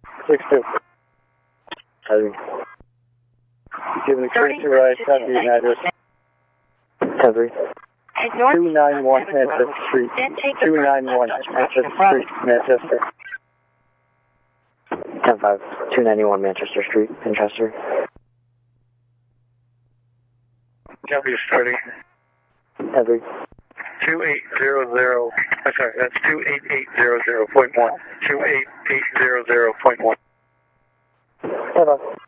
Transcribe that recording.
6-2. Giving the courtesy ride, copy the address. 10-3. 291 Manchester Street. 291 Manchester Street, Manchester. 10-5. 291 Manchester Street, Manchester. Copy starting. 10-3. 2800. I'm sorry, that's 28800.1. 28800.1. 10-5.